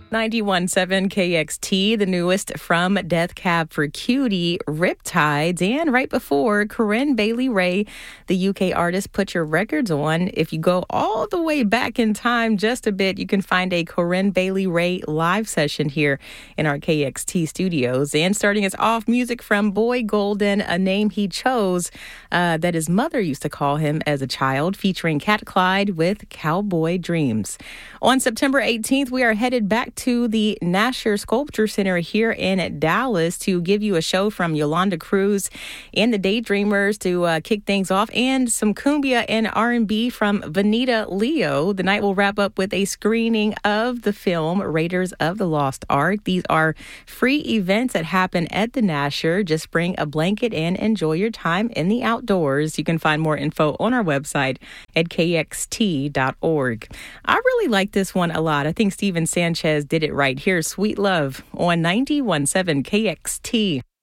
91.7 KXT, the newest from Death Cab for Cutie, Riptides, and right before, Corinne Bailey Rae, the UK artist, Put Your Records On. If you go all the way back in time just a bit, you can find a Corinne Bailey Rae live session here in our KXT studios. And starting us off, music from Boy Golden, a name he chose that his mother used to call him as a child, featuring Cat Clyde with Cowboy Dreams. On September 18th, we are headed back to the Nasher Sculpture Center here in Dallas to give you a show from Yolanda Cruz and the Daydreamers to kick things off, and some cumbia and R&B from Vanita Leo. The night will wrap up with a screening of the film Raiders of the Lost Ark. These are free events that happen at the Nasher. Just bring a blanket and enjoy your time in the outdoors. You can find more info on our website at kxt.org. I really like this one a lot. I think Steven Sanchez did it right. Here's Sweet Love on 91.7 KXT.